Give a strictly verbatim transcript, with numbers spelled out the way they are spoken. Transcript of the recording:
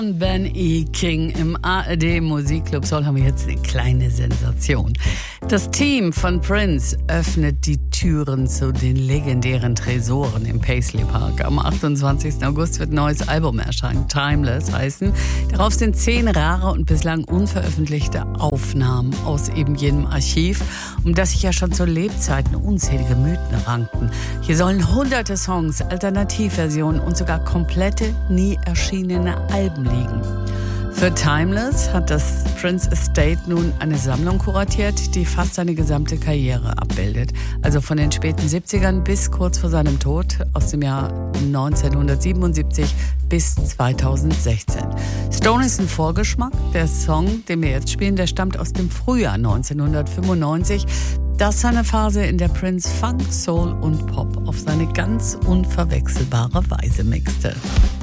Ben E. King im A R D Musikclub Soul haben wir jetzt eine kleine Sensation. Das Team von Prince öffnet die Türen zu den legendären Tresoren im Paisley Park. Am achtundzwanzigsten August wird ein neues Album erscheinen, Timeless heißen. Darauf sind zehn rare und bislang unveröffentlichte Aufnahmen aus eben jenem Archiv, um das sich ja schon zu Lebzeiten unzählige Mythen rankten. Hier sollen hunderte Songs, Alternativversionen und sogar komplette, nie erschienene Alben liegen. Für Timeless hat das Prince Estate nun eine Sammlung kuratiert, die fast seine gesamte Karriere abbildet. Also von den späten siebzigern bis kurz vor seinem Tod aus dem Jahr neunzehnhundertsiebenundsiebzig bis zweitausendsechzehn. Stone ist ein Vorgeschmack. Der Song, den wir jetzt spielen, der stammt aus dem Frühjahr neunzehnhundertfünfundneunzig. Das ist eine Phase, in der Prince Funk, Soul und Pop auf seine ganz unverwechselbare Weise mixte.